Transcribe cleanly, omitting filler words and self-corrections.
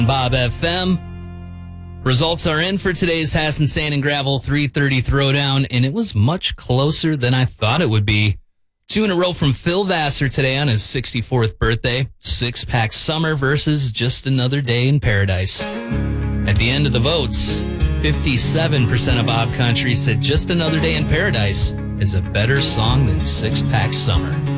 Bob FM. Results are in for today's Hassan Sand and Gravel 330 Throwdown, and it was much closer than I thought it would be. 2 in a row from Phil Vassar today on his 64th birthday. Six Pack Summer versus Just Another Day in Paradise. At the end of the votes, 57% of Bob Country said Just Another Day in Paradise is a better song than Six Pack Summer.